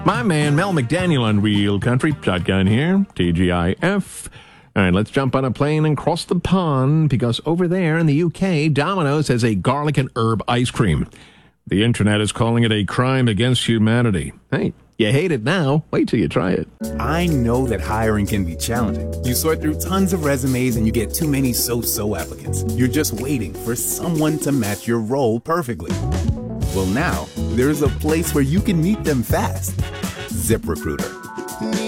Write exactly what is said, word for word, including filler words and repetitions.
My man, Mel McDaniel on Real Country. Shotgun here, T G I F. All right, let's jump on a plane and cross the pond because over there in the U K, Domino's has a garlic and herb ice cream. The internet is calling it a crime against humanity. Hey, you hate it now. Wait till you try it. I know that hiring can be challenging. You sort through tons of resumes and you get too many so-so applicants. You're just waiting for someone to match your role perfectly. Well, now, there's a place where you can meet them fast. ZipRecruiter.